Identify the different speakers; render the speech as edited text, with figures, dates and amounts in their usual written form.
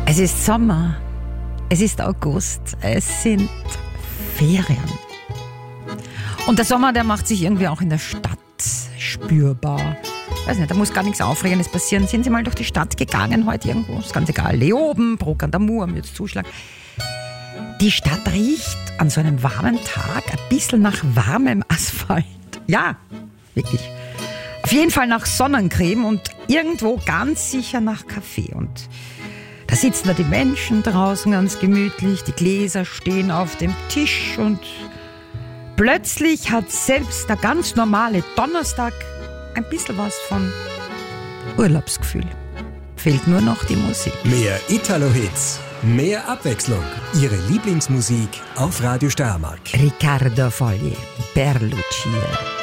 Speaker 1: Es ist Sommer, es ist August, es sind Ferien. Und der Sommer, der macht sich irgendwie auch in der Stadt spürbar. Weiß nicht, da muss gar nichts Aufregendes passieren. Sind Sie mal durch die Stadt gegangen heute irgendwo? Ist ganz egal. Leoben, Bruck an der Mur, am jetzt Zuschlag. Die Stadt riecht an so einem warmen Tag ein bisschen nach warmem Asphalt. Ja, wirklich. Auf jeden Fall nach Sonnencreme und irgendwo ganz sicher nach Kaffee. Und da sitzen da die Menschen draußen ganz gemütlich, die Gläser stehen auf dem Tisch und plötzlich hat selbst der ganz normale Donnerstag ein bisschen was von Urlaubsgefühl. Fehlt nur noch die Musik.
Speaker 2: Mehr Italo-Hits, mehr Abwechslung. Ihre Lieblingsmusik auf Radio Steiermark.
Speaker 1: Riccardo Fogli, per Lucia.